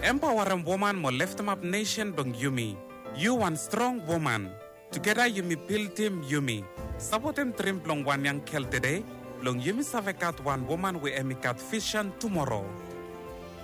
Empowering woman mo lift them up nation dong Yumi. You one strong woman. Together Yumi build team Yumi. Support him trim plong one young kel today. Long Yumi savekat one woman we emikat vision tomorrow.